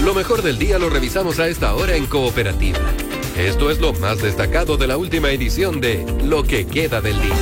Lo mejor del día lo revisamos a esta hora en Cooperativa. Esto es lo más destacado de la última edición de Lo que queda del día.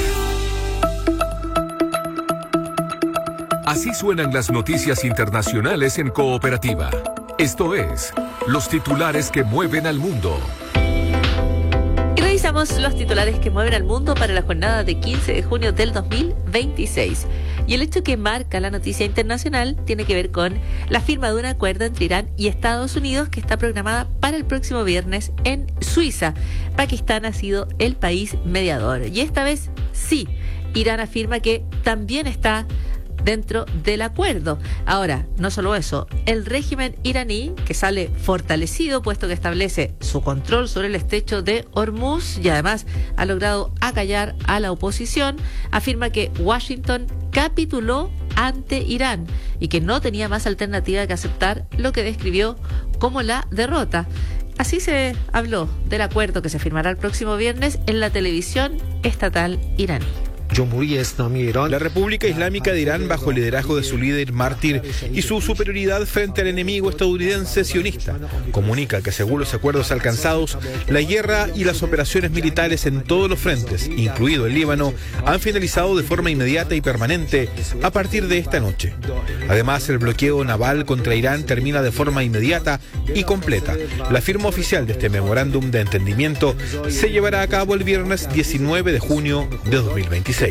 Así suenan las noticias internacionales en Cooperativa. Esto es Los titulares que mueven al mundo. Y revisamos los titulares que mueven al mundo para la jornada de 15 de junio del 2026. Y el hecho que marca la noticia internacional tiene que ver con la firma de un acuerdo entre Irán y Estados Unidos que está programada para el próximo viernes en Suiza. Pakistán ha sido el país mediador. Y esta vez sí, Irán afirma que también está dentro del acuerdo. Ahora, no solo eso, el régimen iraní, que sale fortalecido puesto que establece su control sobre el estrecho de Hormuz y además ha logrado acallar a la oposición, afirma que Washington capituló ante Irán y que no tenía más alternativa que aceptar lo que describió como la derrota. Así se habló del acuerdo que se firmará el próximo viernes en la televisión estatal iraní. La República Islámica de Irán, bajo el liderazgo de su líder mártir y su superioridad frente al enemigo estadounidense sionista, comunica que según los acuerdos alcanzados, la guerra y las operaciones militares en todos los frentes, incluido el Líbano, han finalizado de forma inmediata y permanente a partir de esta noche. Además, el bloqueo naval contra Irán termina de forma inmediata y completa. La firma oficial de este memorándum de entendimiento se llevará a cabo el viernes 19 de junio de 2026.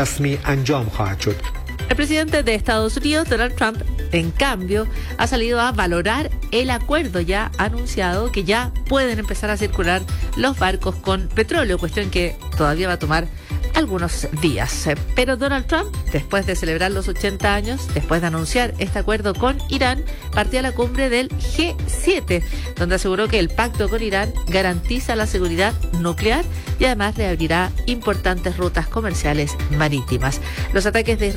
El presidente de Estados Unidos, Donald Trump, en cambio, ha salido a valorar el acuerdo ya anunciado que ya pueden empezar a circular los barcos con petróleo, cuestión que todavía va a tomar algunos días. Pero Donald Trump, después de celebrar los 80 años, después de anunciar este acuerdo con Irán, partió a la cumbre del G7, donde aseguró que el pacto con Irán garantiza la seguridad nuclear y además reabrirá importantes rutas comerciales marítimas. Los ataques de Israel